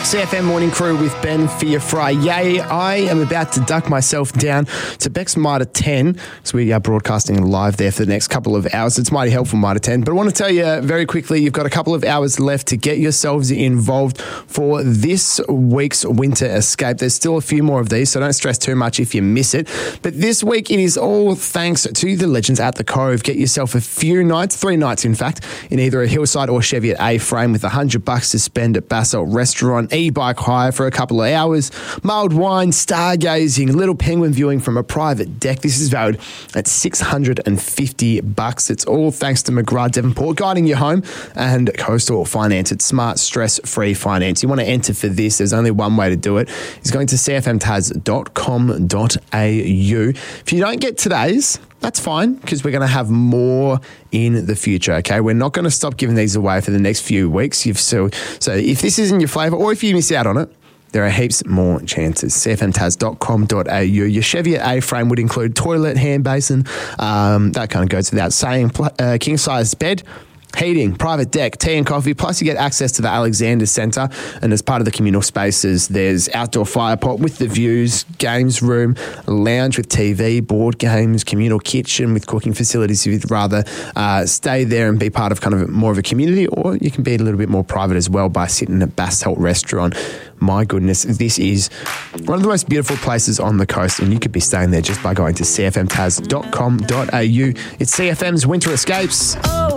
CFM Morning Crew with Ben for your Friday. I am about to duck myself down to Beck's Mitre 10 because we are broadcasting live there for the next couple of hours. It's mighty helpful, Mitre 10. But I want to tell you very quickly, you've got a couple of hours left to get yourselves involved for this week's Winter Escape. There's still a few more of these, so don't stress too much if you miss it. But this week, it is all thanks to the legends at the Cove. Get yourself a few nights, 3 nights in fact, in either a Hillside or Cheviot A-frame with $100 to spend at Basalt Restaurant, e-bike hire for a couple of hours, mulled wine, stargazing, little penguin viewing from a private deck. This is valued at $650. It's all thanks to McGrath Devonport, guiding you home, and Coastal Finance. It's smart, stress-free finance. You want to enter for this, there's only one way to do it. It's going to cfmtas.com.au. If you don't get today's, that's fine, because we're going to have more in the future, okay? We're not going to stop giving these away for the next few weeks. So if this isn't your flavour, or if you miss out on it, there are heaps more chances. cfmtas.com.au. Your Cheviot A-frame would include toilet, hand basin, that kind of goes without saying, king-size bed, heating, private deck, tea and coffee, plus you get access to the Alexander Centre, and as part of the communal spaces, there's outdoor fire pot with the views, games room, lounge with TV, board games, communal kitchen with cooking facilities if you'd rather stay there and be part of kind of more of a community, or you can be a little bit more private as well by sitting at Basalt Restaurant. My goodness, this is one of the most beautiful places on the coast, and you could be staying there just by going to cfmtas.com.au. It's CFM's Winter Escapes.